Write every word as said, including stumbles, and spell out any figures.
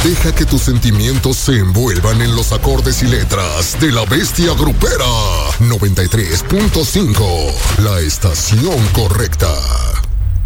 Deja que tus sentimientos se envuelvan en los acordes y letras de La Bestia Grupera. noventa y tres punto cinco, la estación correcta.